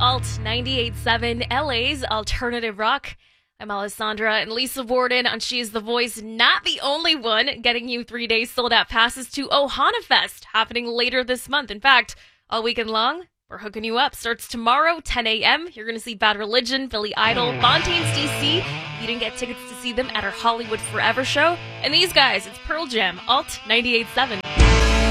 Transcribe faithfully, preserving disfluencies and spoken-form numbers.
Alt ninety-eight point seven, L A's Alternative Rock. I'm Alessandra, and Lisa Warden on She Is the Voice, not the only one, getting you three days sold-out passes to Ohana Fest, happening later this month. In fact, all weekend long, we're hooking you up. Starts tomorrow, ten a.m. You're going to see Bad Religion, Billy Idol, Fontaines D C. You didn't get tickets to see them at our Hollywood Forever show. And these guys, it's Pearl Jam, Alt ninety-eight point seven.